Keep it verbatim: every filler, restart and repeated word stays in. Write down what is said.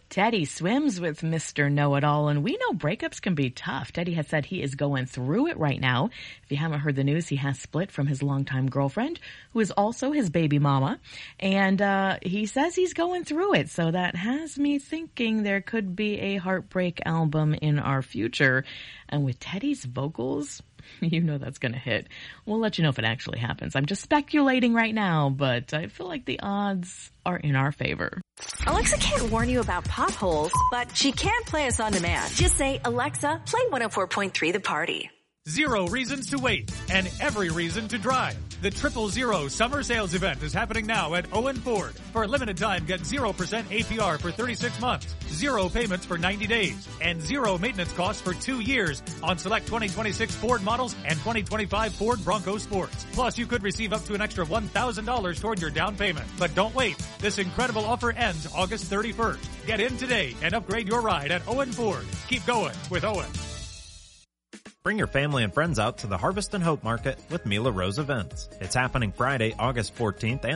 Teddy swims with Mister Know-It-All, and we know breakups can be tough. Teddy has said he is going through it right now. If you haven't heard the news, he has split from his longtime girlfriend, who is also his baby mama, and uh he says he's going through it. So that has me thinking there could be a heartbreak album in our future. And with Teddy's vocals, you know that's going to hit. We'll let you know if it actually happens. I'm just speculating right now, but I feel like the odds are in our favor. Alexa can't warn you about potholes, but she can play us on demand. Just say, Alexa, play one oh four point three The Party. Zero reasons to wait and every reason to drive. The Triple Zero Summer Sales Event is happening now at Owen Ford. For a limited time, get zero percent A P R for thirty-six months, zero payments for ninety days, and zero maintenance costs for two years on select twenty twenty-six Ford models and twenty twenty-five Ford Bronco Sports. Plus, you could receive up to an extra one thousand dollars toward your down payment. But don't wait. This incredible offer ends August thirty-first. Get in today and upgrade your ride at Owen Ford. Keep going with Owen. Bring your family and friends out to the Harvest and Hope Market with Mila Rose Events. It's happening Friday, August fourteenth and